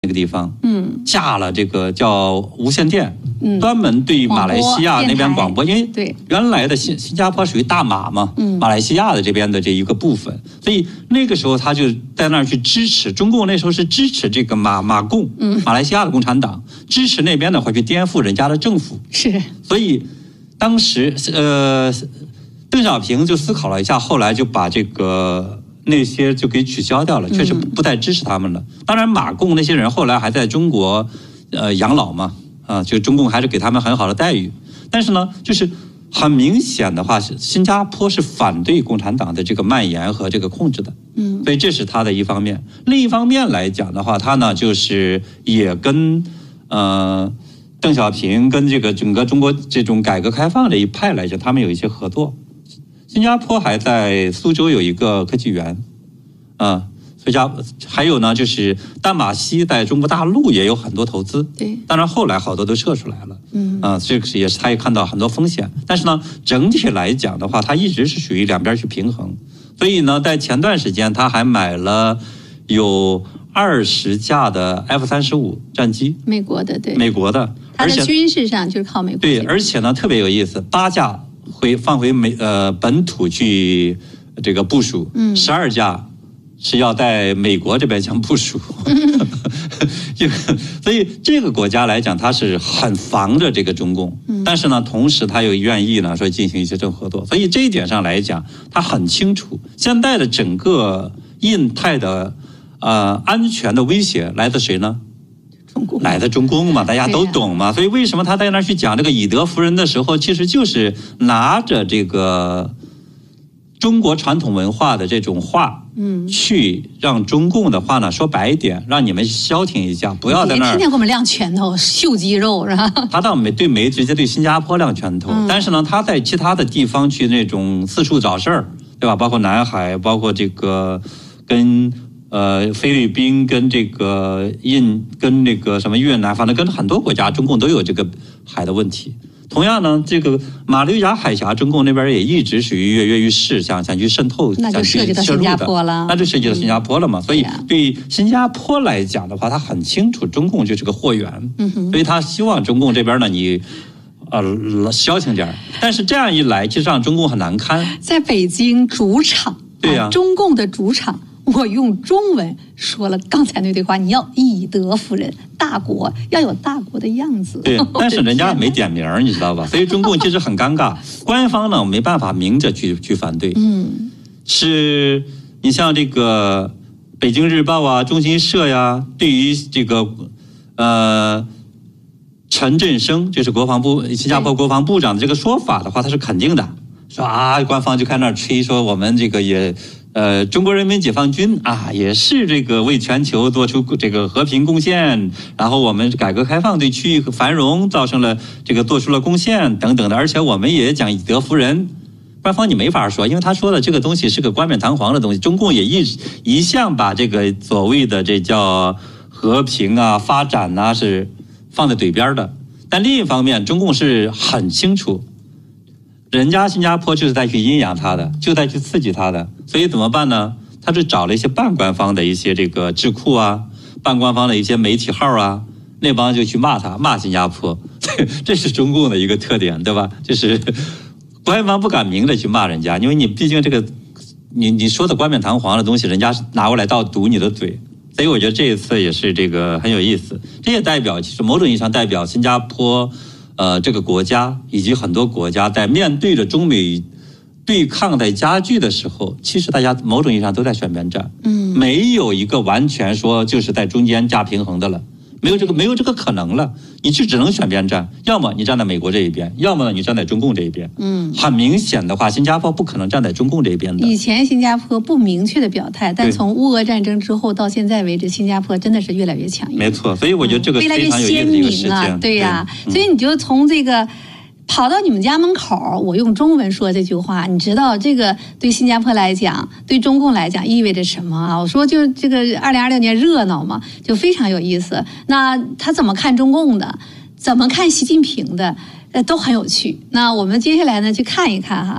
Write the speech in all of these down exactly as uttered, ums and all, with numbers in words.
那个地方，嗯，架了这个叫无线电，嗯，专门对马来西亚那边广播，因为对原来的新新加坡属于大马嘛，嗯，马来西亚的这边的这一个部分，所以那个时候他就在那儿去支持中共，那时候是支持这个马马共，嗯，马来西亚的共产党，支持那边的话去颠覆人家的政府， 是， 所以当时呃，邓小平就思考了一下，后来就把这个。那些就给取消掉了，确实不再支持他们了。嗯、当然，马共那些人后来还在中国，呃，养老嘛，啊，就中共还是给他们很好的待遇。但是呢，就是很明显的话，新加坡是反对共产党的这个蔓延和这个控制的。嗯，所以这是他的一方面。另一方面来讲的话，他呢就是也跟呃邓小平跟这个整个中国这种改革开放这一派来讲，他们有一些合作。新加坡还在苏州有一个科技园，啊，所以加还有呢，就是淡马锡在中国大陆也有很多投资，对，当然后来好多都撤出来了，嗯，啊，这个也是他也看到很多风险，但是呢，整体来讲的话，他一直是属于两边去平衡，所以呢，在前段时间他还买了有二十架的 F 三十五战机， 美国的，对， 美国的， 他在军事上就是靠美国， 对，而且呢特别有意思，八架。会放回美呃本土去这个部署，嗯，十二架是要在美国这边将部署，这个所以这个国家来讲，它是很防着这个中共，嗯，但是呢，同时他又愿意呢说进行一些政合作，所以这一点上来讲，他很清楚现在的整个印太的呃安全的威胁来自谁呢？来的中共嘛，大家都懂嘛，所以为什么他在那儿去讲这个以德服人的时候，其实就是拿着这个中国传统文化的这种话，嗯，去让中共的话呢说白一点，让你们消停一下，不要在那儿天天给我们亮拳头、秀肌肉，是吧？ 他倒没对没直接对新加坡亮拳头，嗯、但是呢，他在其他的地方去那种四处找事儿，对吧？包括南海，包括这个跟。呃，菲律宾跟这个印跟那个什么越南，反正跟很多国家，中共都有这个海的问题。同样呢，这个马六甲海峡，中共那边也一直属于跃跃欲试，想想去渗透， 那就涉及到新加坡了， 那就涉及到新加坡了嘛。所以对新加坡来讲的话，他很清楚中共就是个货源，嗯、所以他希望中共这边呢，你。呃，消停点，但是这样一来，其实让中共很难堪。 在北京主场， 对呀、啊， 中共的主场。我用中文说了刚才那句话，你要以德服人，大国要有大国的样子。 对，但是人家没点名，你知道吧？所以中共其实很尴尬，官方呢没办法明着去去反对。嗯，是你像这个北京日报啊、中新社呀，对于这个呃陈振声，就是国防部新加坡国防部长的这个说法的话，他是肯定的，说啊，官方就开那儿吹说我们这个也。呃，中国人民解放军啊，也是这个为全球做出这个和平贡献，然后我们改革开放对区域繁荣造成了这个做出了贡献等等的，而且我们也讲以德服人。官方你没法说，因为他说的这个东西是个冠冕堂皇的东西，中共也一一向把这个所谓的这叫和平啊、发展啊是放在嘴边的。但另一方面，中共是很清楚。人家新加坡就是在去阴阳他的，就在去刺激他的，所以怎么办呢？他是找了一些半官方的一些这个智库啊，半官方的一些媒体号啊，那帮就去骂他，骂新加坡，这是中共的一个特点，对吧？就是官方不敢明着去骂人家，因为你毕竟这个你你说的冠冕堂皇的东西，人家拿过来倒堵你的嘴，所以我觉得这一次也是这个很有意思，这也代表其实某种意义上代表新加坡。呃，这个国家以及很多国家在面对着中美对抗在加剧的时候，其实大家某种意义上都在选边站，嗯，没有一个完全说就是在中间架平衡的了，没有这个没有这个可能了，你是只能选边站，要么你站在美国这一边，要么呢你站在中共这一边，嗯，很明显的话，新加坡不可能站在中共这一边的。 以前新加坡不明确的表态，但从乌俄战争之后到现在为止，新加坡真的是越来越强硬。 没错，所以我觉得这个非常有意思的一个事件。 啊、对呀、啊嗯，所以你就从这个。跑到你们家门口，我用中文说这句话，你知道这个对新加坡来讲，对中共来讲意味着什么啊？我说就这个二零二六年热闹嘛，就非常有意思。那他怎么看中共的，怎么看习近平的，呃，都很有趣。那我们接下来呢，去看一看哈，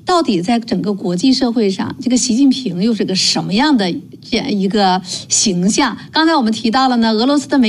到底在整个国际社会上，这个习近平又是个什么样的这样一个形象？刚才我们提到了呢，俄罗斯的媒